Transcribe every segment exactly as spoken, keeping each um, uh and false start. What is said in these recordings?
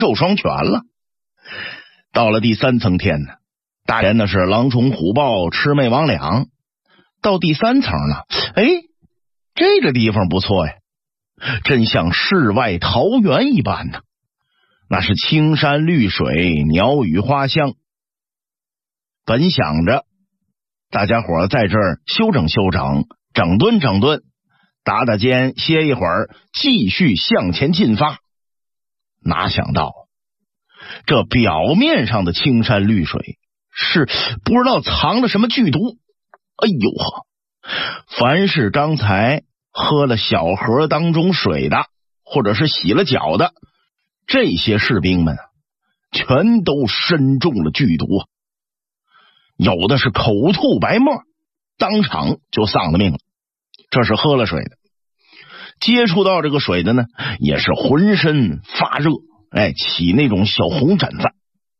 受双全了。到了第三层天呢，大连的是狼虫虎豹，魑魅魍魉。到第三层了，哎，这个地方不错呀，真像世外桃源一般呢。那是青山绿水，鸟语花香。本想着大家伙在这儿休整休整，整顿整顿，打打肩，歇一会儿，继续向前进发。哪想到这表面上的青山绿水是不知道藏了什么剧毒。哎呦呵，凡是刚才喝了小河当中水的，或者是洗了脚的，这些士兵们全都身中了剧毒，有的是口吐白沫，当场就丧了命了。这是喝了水的，接触到这个水的呢，也是浑身发热，哎，起那种小红疹子。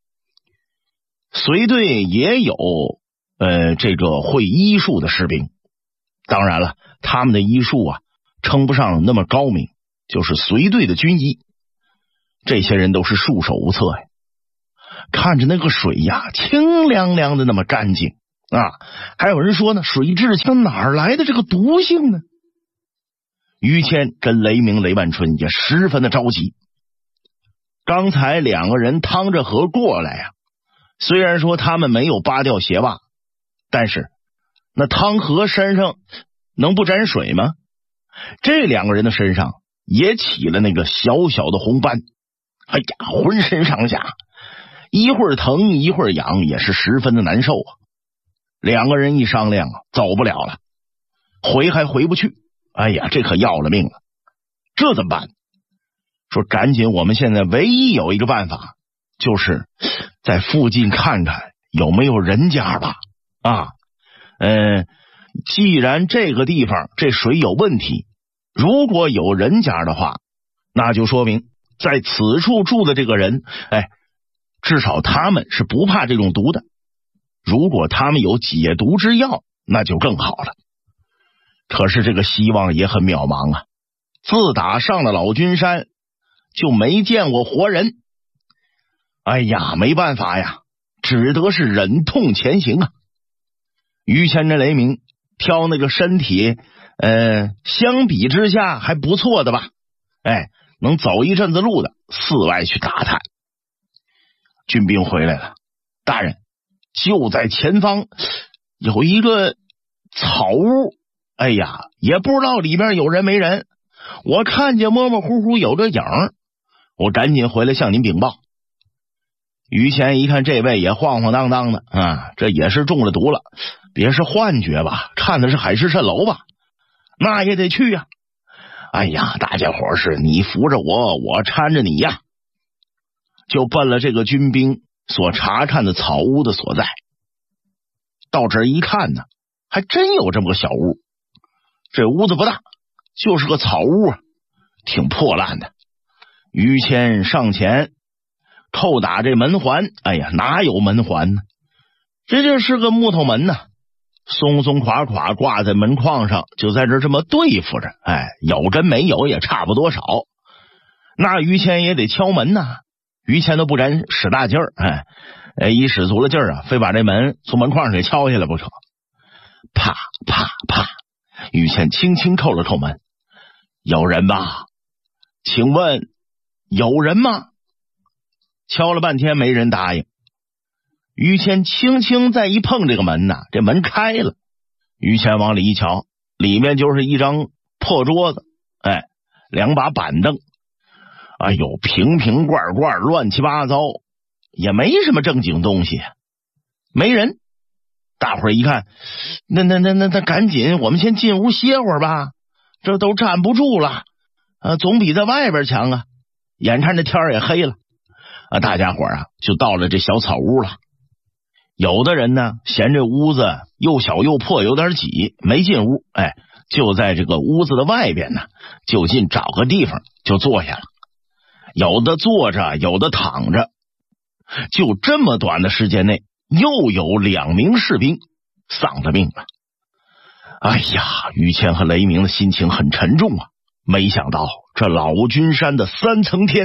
随队也有呃这个会医术的士兵，当然了，他们的医术啊称不上那么高明，就是随队的军医。这些人都是束手无策呀，看着那个水呀清凉凉的那么干净啊，还有人说呢，水至清，哪儿来的这个毒性呢？于谦跟雷鸣、雷万春也十分的着急。刚才两个人趟着河过来呀、啊，虽然说他们没有扒掉鞋袜，但是那趟河身上能不沾水吗？这两个人的身上也起了那个小小的红斑，哎呀，浑身上下一会儿疼一会儿痒，也是十分的难受啊。两个人一商量啊，走不了了，回还回不去，哎呀，这可要了命了，这怎么办？说赶紧，我们现在唯一有一个办法，就是在附近看看有没有人家吧。啊，嗯，既然这个地方这水有问题，如果有人家的话，那就说明在此处住的这个人，哎，至少他们是不怕这种毒的。如果他们有解毒之药，那就更好了。可是这个希望也很渺茫啊！自打上了老君山，就没见过活人。哎呀，没办法呀，只得是忍痛前行啊！于谦这雷鸣挑那个身体，呃，相比之下还不错的吧？哎，能走一阵子路的，四外去打探。军兵回来了，大人，就在前方有一个草屋，哎呀，也不知道里面有人没人，我看见模模糊糊有个影儿，我赶紧回来向您禀报。于谦一看这位也晃晃荡荡的啊，这也是中了毒了，别是幻觉吧，看的是海市蜃楼吧，那也得去呀、啊。哎呀，大家伙是你扶着我，我搀着你呀，就奔了这个军兵所查看的草屋的所在。到这儿一看呢，还真有这么个小屋，这屋子不大，就是个草屋啊，挺破烂的。于谦上前扣打这门环，哎呀，哪有门环呢？这就是个木头门呢，松松垮垮挂在门框上，就在这这么对付着。哎，有跟没有也差不多少。那于谦也得敲门呐，于谦都不敢使大劲儿，哎，一使足了劲儿啊，非把这门从门框上给敲下来不成。啪啪啪，于谦轻轻扣了扣门，有人吧？请问有人吗？敲了半天没人答应。于谦轻轻再一碰这个门呐，这门开了。于谦往里一瞧，里面就是一张破桌子，哎，两把板凳，哎呦，瓶瓶罐罐乱七八糟，也没什么正经东西，没人。大伙儿一看，那那那那那赶紧，我们先进屋歇会儿吧，这都站不住了，啊，总比在外边强啊。眼看这天儿也黑了，啊，大家伙儿啊就到了这小草屋了。有的人呢嫌这屋子又小又破，有点挤，没进屋，哎，就在这个屋子的外边呢，就近找个地方就坐下了。有的坐着，有的躺着，就这么短的时间内，又有两名士兵丧了命了。哎呀，于谦和雷鸣的心情很沉重啊。没想到这老君山的三层天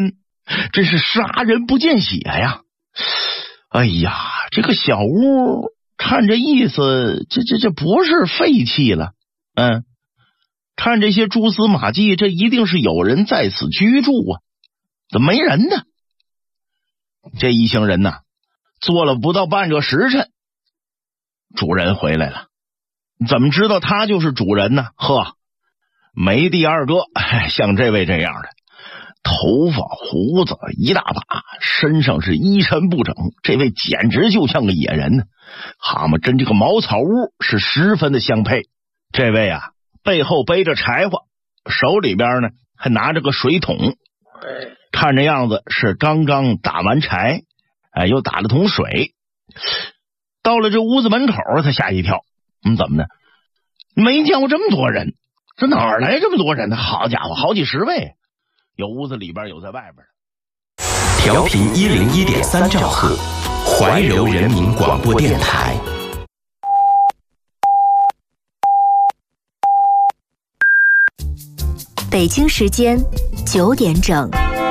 真是杀人不见血呀！哎呀，这个小屋看这意思，这这这不是废弃了，嗯，看这些蛛丝马迹，这一定是有人在此居住啊，怎么没人呢？这一行人呢，坐了不到半个时辰，主人回来了。怎么知道他就是主人呢？呵，没第二个像这位这样的，头发胡子一大把，身上是衣衫不整，这位简直就像个野人呢。蛤蟆跟这个茅草屋是十分的相配。这位啊，背后背着柴火，手里边呢还拿着个水桶，看这样子是刚刚打完柴，哎，又打了桶水。到了这屋子门口，他吓一跳，嗯，怎么呢？没见过这么多人，这哪儿来这么多人呢？好家伙，好几十位，有屋子里边，有在外边。 调频一零一点三兆赫，怀柔人民广播电台。 北京时间九点整，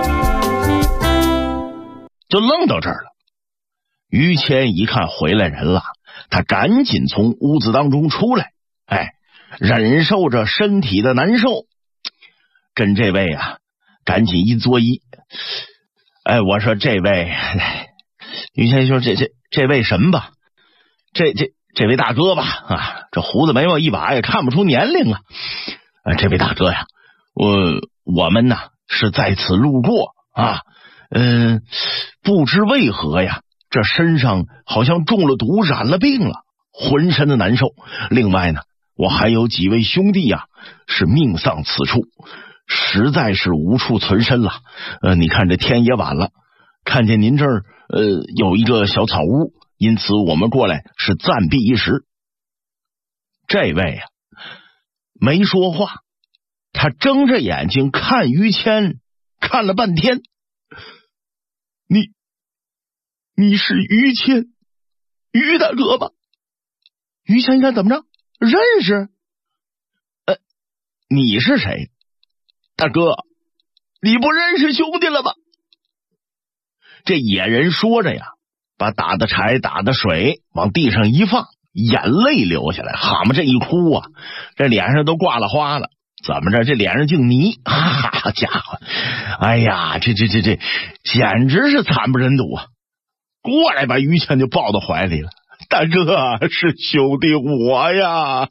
就愣到这儿了。于谦一看回来人了，他赶紧从屋子当中出来，哎，忍受着身体的难受，跟这位啊赶紧一作揖。哎，我说这位，于谦说这这这位什么吧，这这这位大哥吧，啊，这胡子眉毛一把也看不出年龄啊。啊，这位大哥呀，我我们呢是在此路过啊，嗯、呃，不知为何呀，这身上好像中了毒，染了病了，浑身的难受。另外呢，我还有几位兄弟呀，是命丧此处，实在是无处存身了。呃，你看这天也晚了，看见您这儿呃有一个小草屋，因此我们过来是暂避一时。这位呀，没说话，他睁着眼睛看于谦，看了半天。你你是于谦，于大哥吧？于谦一看怎么着，认识？呃，你是谁？大哥，你不认识兄弟了吧？这野人说着呀，把打的柴打的水往地上一放，眼泪流下来。蛤蟆这一哭啊，这脸上都挂了花了。怎么着？这脸上净泥，好家伙！哎呀，这这这这，简直是惨不忍睹啊！过来把于谦就抱到怀里了。大哥，是兄弟我呀，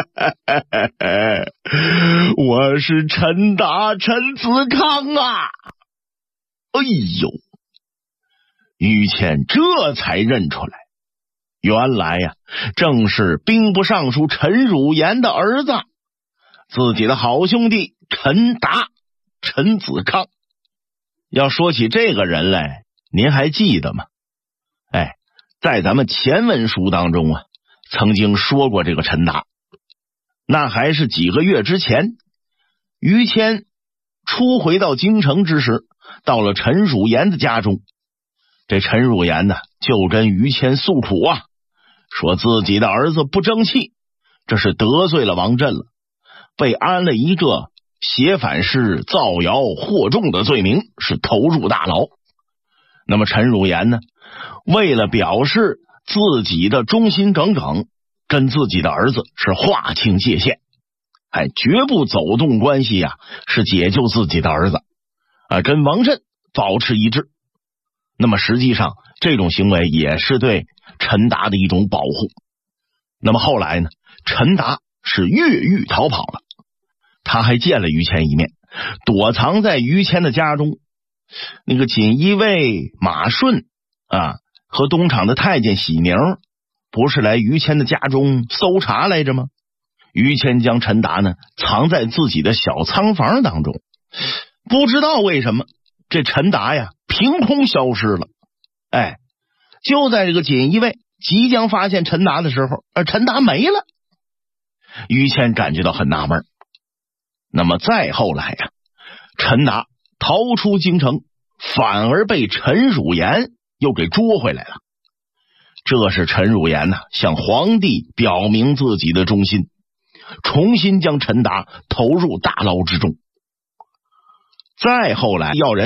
我是陈达陈子康啊！哎呦，于谦这才认出来，原来呀，正是兵部尚书陈汝言的儿子，自己的好兄弟陈达陈子康。要说起这个人来，您还记得吗？哎，在咱们前文书当中啊，曾经说过这个陈达。那还是几个月之前，于谦初回到京城之时，到了陈汝言的家中。这陈汝言呢，就跟于谦诉苦啊，说自己的儿子不争气，这是得罪了王振了，被安了一个挟反式造谣惑众的罪名，是投入大牢。那么陈汝言呢，为了表示自己的忠心耿耿，跟自己的儿子是划清界限，哎，绝不走动关系呀、啊，是解救自己的儿子啊，跟王振保持一致。那么实际上这种行为也是对陈达的一种保护。那么后来呢，陈达是越狱逃跑了，他还见了于谦一面，躲藏在于谦的家中。那个锦衣卫马顺啊，和东厂的太监喜宁不是来于谦的家中搜查来着吗？于谦将陈达呢藏在自己的小仓房当中，不知道为什么这陈达呀凭空消失了。哎，就在这个锦衣卫即将发现陈达的时候，而陈达没了。于谦感觉到很纳闷。那么再后来呀、啊，陈达逃出京城，反而被陈汝言又给捉回来了。这是陈汝言呢、啊、向皇帝表明自己的忠心，重新将陈达投入大牢之中。再后来要人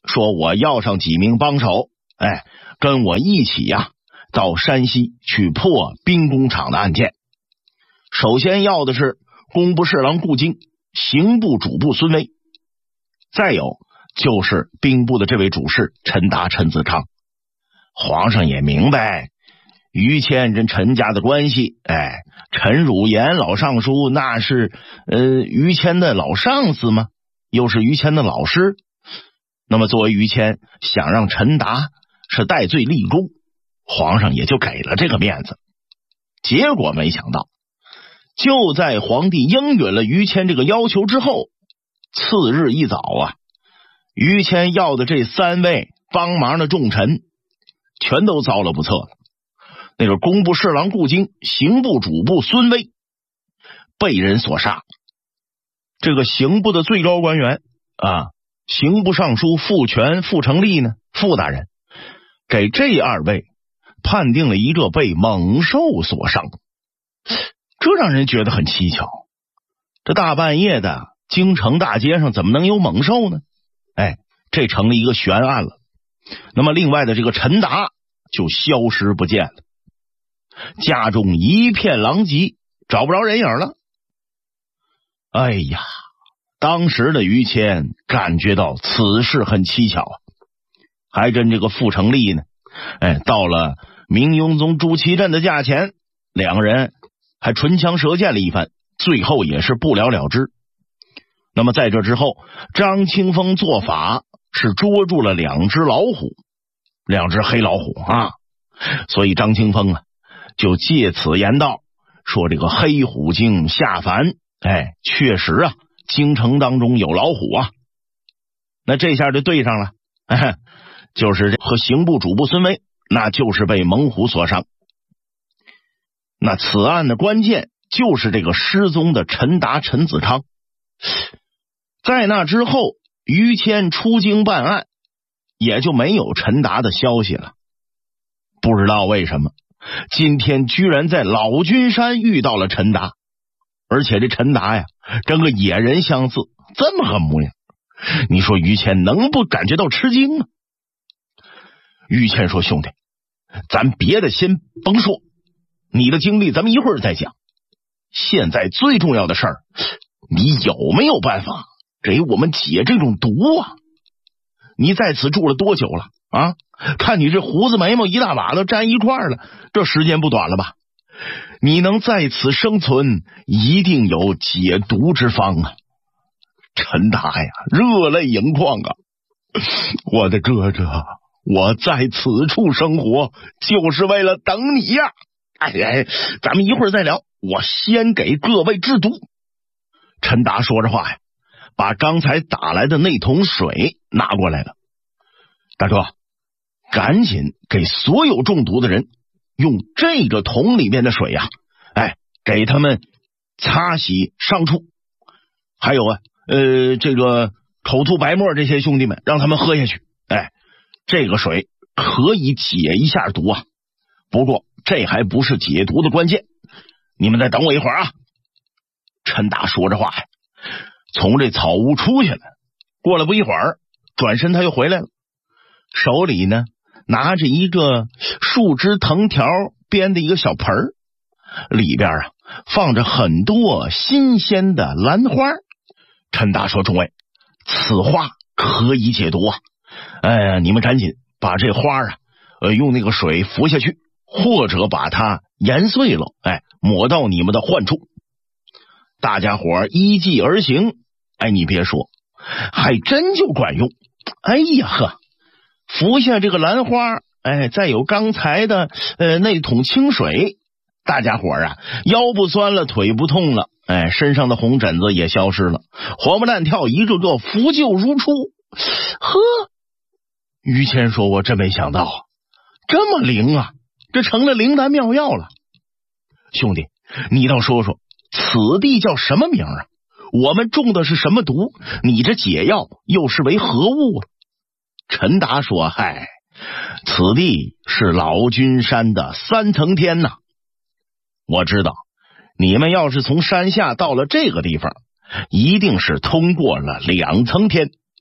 说我要上几名帮手，哎，跟我一起呀、啊，到山西去破兵工厂的案件。首先要的是工部侍郎顾京、刑部主簿孙威，再有就是兵部的这位主事陈达、陈子昌。皇上也明白于谦跟陈家的关系，哎，陈汝言老尚书那是呃于谦的老上司吗？又是于谦的老师。那么作为于谦想让陈达是戴罪立功，皇上也就给了这个面子。结果没想到，就在皇帝应允了于谦这个要求之后，次日一早啊，于谦要的这三位帮忙的重臣全都遭了不测了。那个工部侍郎顾京、刑部主簿孙威被人所杀。这个刑部的最高官员啊，刑部尚书傅全、傅成立呢，傅大人给这二位判定了一个被猛兽所伤。这让人觉得很蹊跷，这大半夜的京城大街上怎么能有猛兽呢？哎，这成了一个悬案了。那么另外的这个陈达就消失不见了，家中一片狼藉，找不着人影了。哎呀，当时的于谦感觉到此事很蹊跷啊，还跟这个傅成立呢，哎，到了明雍宗朱祁镇的驾前，两个人还唇枪舌剑了一番，最后也是不了了之。那么在这之后，张清风做法是捉住了两只老虎，两只黑老虎啊，所以张清风啊就借此言道，说这个黑虎精下凡，哎，确实啊，京城当中有老虎啊。那这下就对上了，哎，就是和刑部主簿孙威，那就是被猛虎所伤。那此案的关键就是这个失踪的陈达、陈子昌。在那之后，于谦出京办案，也就没有陈达的消息了。不知道为什么，今天居然在老君山遇到了陈达，而且这陈达呀，跟个野人相似，这么个模样，你说于谦能不感觉到吃惊吗？于谦说：“兄弟，咱别的先甭说，你的经历咱们一会儿再讲。现在最重要的事儿，你有没有办法给我们解这种毒啊？你在此住了多久了啊？看你这胡子眉毛一大把都粘一块了，这时间不短了吧？你能在此生存，一定有解毒之方啊！”陈达呀，热泪盈眶啊！我的哥哥，我在此处生活，就是为了等你呀！哎哎，咱们一会儿再聊，我先给各位制毒。陈达说着话呀，把刚才打来的那桶水拿过来了。大哥，赶紧给所有中毒的人用这个桶里面的水呀、啊，哎，给他们擦洗伤处。还有啊，呃，这个口吐白沫这些兄弟们，让他们喝下去。哎，这个水可以解一下毒啊。不过这还不是解毒的关键，你们再等我一会儿啊。陈达说着话呀，从这草屋出去了。过了不一会儿，转身他又回来了，手里呢拿着一个树枝藤条编的一个小盆儿，里边啊放着很多新鲜的兰花。陈达说：“众位，此花可以解毒啊！哎，你们赶紧把这花啊，呃，用那个水服下去，或者把它研碎了，哎，抹到你们的患处。”大家伙依计而行，哎，你别说，还真就管用。哎呀呵，服下这个兰花，哎，再有刚才的呃那桶清水，大家伙啊，腰不酸了，腿不痛了，哎，身上的红疹子也消失了，活蹦乱跳，一个个扶救如初。呵，于谦说：“我真没想到啊，这么灵啊，这成了灵丹妙药了。兄弟，你倒说说，此地叫什么名啊？我们中的是什么毒？你这解药又是为何物啊？”陈达说：“嗨，此地是老君山的三层天呐。我知道，你们要是从山下到了这个地方，一定是通过了两层天。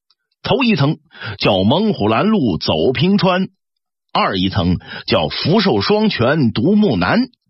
头一层叫猛虎拦路走平川，二一层叫福寿双全独木南，